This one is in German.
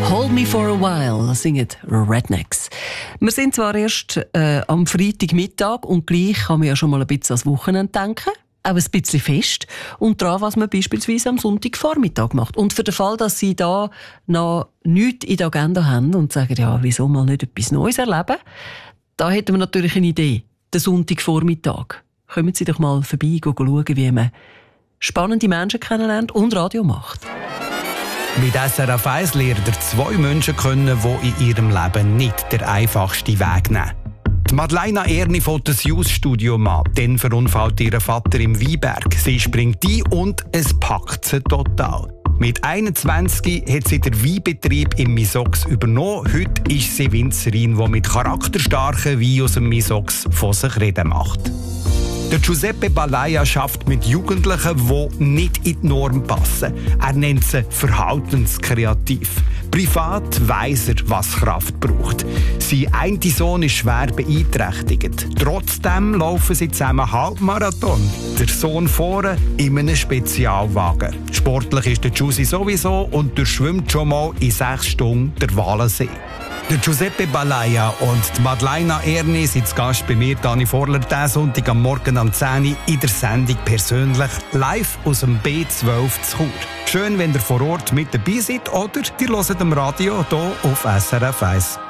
«Hold Me For A While» singen Rednecks. Wir sind zwar erst am Freitagmittag und gleich kann man ja schon mal ein bisschen ans Wochenende denken. Auch ein bisschen fest. Und daran, was man beispielsweise am Sonntagvormittag macht. Und für den Fall, dass Sie da noch nichts in der Agenda haben und sagen, ja, wieso mal nicht etwas Neues erleben, da hätten wir natürlich eine Idee. Den Sonntagvormittag. Kommen Sie doch mal vorbei, schauen, wie man spannende Menschen kennenlernt und Radio macht. Mit SRF 1 lernt ihr 2 Menschen kennen, die in ihrem Leben nicht den einfachsten Weg nehmen. Die Madeleine Erni fährt das Youth-Studio an. Dann verunfallt ihr Vater im Weinberg. Sie springt ein und es packt sie total. Mit 21 hat sie den Weinbetrieb im Misox übernommen. Heute ist sie Winzerin, die mit charakterstarken Wein aus dem Misox von sich reden macht. Der Giuseppe Balaya schafft mit Jugendlichen, die nicht in die Norm passen. Er nennt sie verhaltenskreativ. Privat weiss er, was Kraft braucht. Sein einer Sohn ist schwer beeinträchtigt. Trotzdem laufen sie zusammen Halbmarathon. Der Sohn vorne in einem Spezialwagen. Sportlich ist der Giussi sowieso und durchschwimmt schon mal in 6 Stunden der Walensee. Der Giuseppe Balaya und die Madeleine Erni sind zu Gast bei mir, Dani Vorler, diesen Sonntag am Morgen am 10 Uhr in der Sendung «Persönlich» live aus dem B12 zu Chur. Schön, wenn ihr vor Ort mit dabei seid oder ihr hört am Radio hier auf SRF 1.